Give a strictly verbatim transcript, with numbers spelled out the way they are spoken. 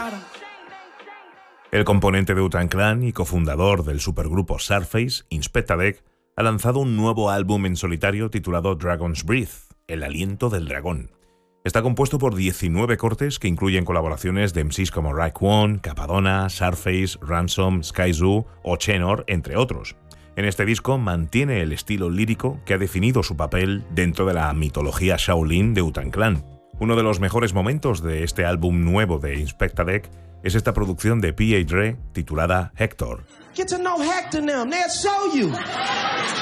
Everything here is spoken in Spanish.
El componente de Wu-Tang Clan y cofundador del supergrupo Surface, Inspectah Deck, ha lanzado un nuevo álbum en solitario titulado Dragon's Breath, El aliento del dragón. Está compuesto por diecinueve cortes que incluyen colaboraciones de M Cs como Raekwon, Capadona, Surface, Ransom, Skyzoo o Chenor, entre otros. En este disco mantiene el estilo lírico que ha definido su papel dentro de la mitología Shaolin de Wu-Tang Clan. Uno de los mejores momentos de este álbum nuevo de Inspectah Deck es esta producción de P A Dre titulada Hector. Get to know Hector now, they'll show you.